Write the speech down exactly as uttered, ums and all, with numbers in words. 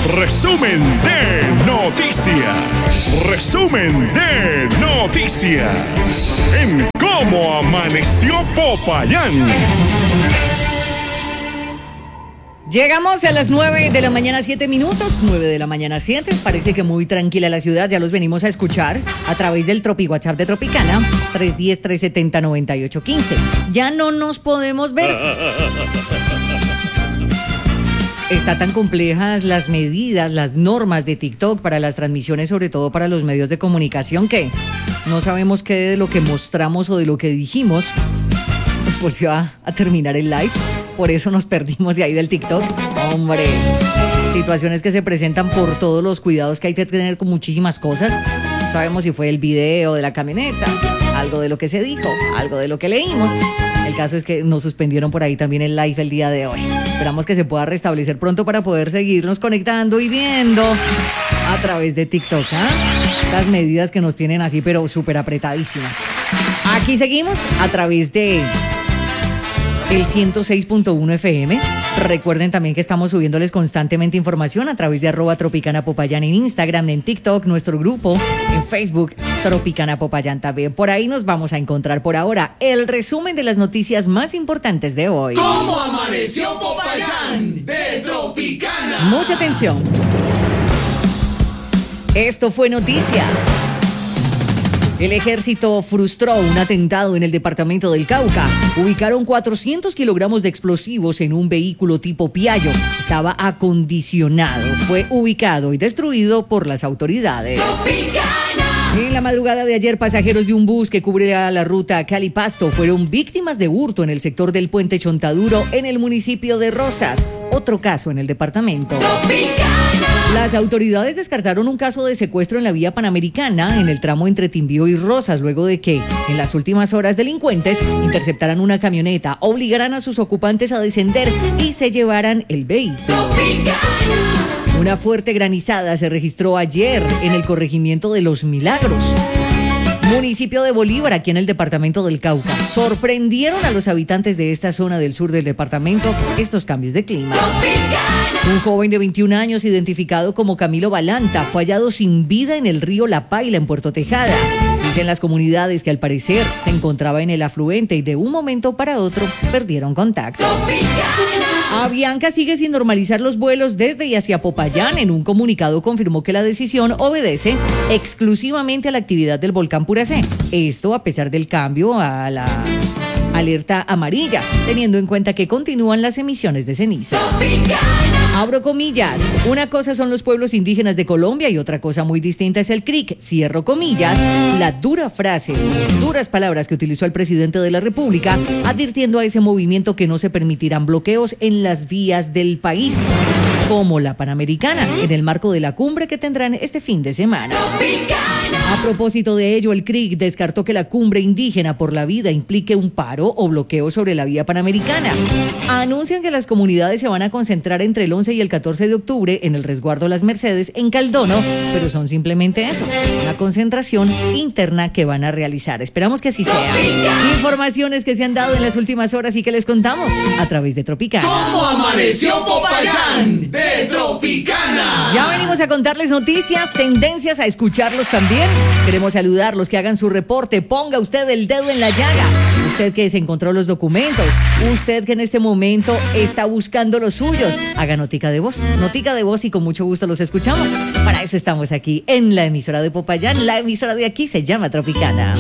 Resumen de noticias. Resumen de noticias. En Cómo Amaneció Popayán. Llegamos a las nueve de la mañana, siete minutos. nueve de la mañana, siete. Parece que muy tranquila la ciudad. Ya los venimos a escuchar a través del Tropi WhatsApp de Tropicana, tres uno cero, tres siete cero, nueve ocho uno cinco. Ya no nos podemos ver. Está tan complejas las medidas, las normas de TikTok para las transmisiones, sobre todo para los medios de comunicación, que no sabemos qué de lo que mostramos o de lo que dijimos nos volvió a, a terminar el live. Por eso nos perdimos de ahí del TikTok. Hombre, situaciones que se presentan por todos los cuidados que hay que tener con muchísimas cosas. No sabemos si fue el video de la camioneta, algo de lo que se dijo, algo de lo que leímos. El caso es que nos suspendieron por ahí también el live el día de hoy. Esperamos que se pueda restablecer pronto para poder seguirnos conectando y viendo a través de TikTok, ¿ah? Las medidas que nos tienen así, pero súper apretadísimas. Aquí seguimos a través de el ciento seis punto uno F M. Recuerden también que estamos subiéndoles constantemente información a través de arroba Tropicana Popayán en Instagram, en TikTok, nuestro grupo, en Facebook, Tropicana Popayán también. Por ahí nos vamos a encontrar por ahora el resumen de las noticias más importantes de hoy. ¿Cómo amaneció Popayán? De Tropicana. Mucha atención. Esto fue noticia. El ejército frustró un atentado en el departamento del Cauca. Ubicaron cuatrocientos kilogramos de explosivos en un vehículo tipo Piaggio. Estaba acondicionado. Fue ubicado y destruido por las autoridades. Tropicana. En la madrugada de ayer, pasajeros de un bus que cubría la ruta Cali-Pasto fueron víctimas de hurto en el sector del Puente Chontaduro en el municipio de Rosas. Otro caso en el departamento. Tropicana. Las autoridades descartaron un caso de secuestro en la vía Panamericana en el tramo entre Timbío y Rosas, luego de que en las últimas horas delincuentes interceptaran una camioneta, obligaran a sus ocupantes a descender y se llevaran el vehículo. Tropicana. Una fuerte granizada se registró ayer en el corregimiento de Los Milagros, municipio de Bolívar, aquí en el departamento del Cauca. Sorprendieron a los habitantes de esta zona del sur del departamento estos cambios de clima. Tropicana. Un joven de veintiún años, identificado como Camilo Balanta, fue hallado sin vida en el río La Paila, en Puerto Tejada. Dicen las comunidades que al parecer se encontraba en el afluente y de un momento para otro perdieron contacto. Tropicana. Avianca sigue sin normalizar los vuelos desde y hacia Popayán. En un comunicado confirmó que la decisión obedece exclusivamente a la actividad del volcán Puracé. Esto a pesar del cambio a la alerta amarilla, teniendo en cuenta que continúan las emisiones de ceniza. Tropicana. Abro comillas. Una cosa son los pueblos indígenas de Colombia y otra cosa muy distinta es el C R I C. Cierro comillas. La dura frase, duras palabras que utilizó el presidente de la República, advirtiendo a ese movimiento que no se permitirán bloqueos en las vías del país, como la Panamericana, en el marco de la cumbre que tendrán este fin de semana. Tropicana. A propósito de ello, el C R I C descartó que la cumbre indígena por la vida implique un paro o bloqueo sobre la vía Panamericana. Anuncian que las comunidades se van a concentrar entre el once y el catorce de octubre en el resguardo Las Mercedes en Caldono, pero son simplemente eso, una concentración interna que van a realizar. Esperamos que así sea. Informaciones que se han dado en las últimas horas y que les contamos a través de Tropicana. ¿Cómo amaneció Popayán? De Tropicana. Ya venimos a contarles noticias, tendencias, a escucharlos también. Queremos saludarlos, que hagan su reporte. Ponga usted el dedo en la llaga. Usted que se encontró los documentos, usted que en este momento está buscando los suyos, haga notica de voz, notica de voz y con mucho gusto los escuchamos. Para eso estamos aquí en la emisora de Popayán. La emisora de aquí se llama Tropicana.